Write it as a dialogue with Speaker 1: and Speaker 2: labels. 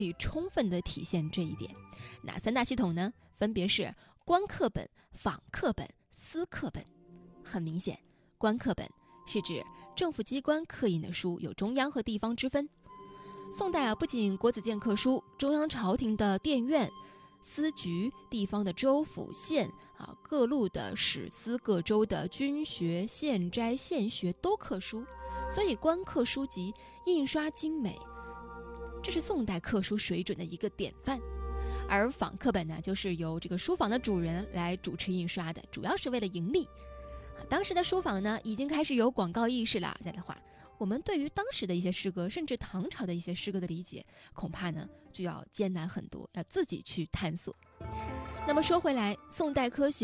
Speaker 1: 可以充分地体现这一点。哪三大系统呢？分别是官课本、坊课本、司课本。很明显，官课本是指政府机关刻印的书，有中央和地方之分。宋代不仅国子监刻书，中央朝廷的殿院、司局、地方的州府县各路的史司、各州的军学、县斋、县学都刻书，所以官刻书籍印刷精美，这是宋代刻书水准的一个典范。而坊课本呢，就是由这个书坊的主人来主持印刷的，主要是为了盈利。当时的书坊呢，已经开始有广告意识了。这样的话，我们对于当时的一些诗歌，甚至唐朝的一些诗歌的理解，恐怕呢就要艰难很多，要自己去探索。那么说回来，宋代科学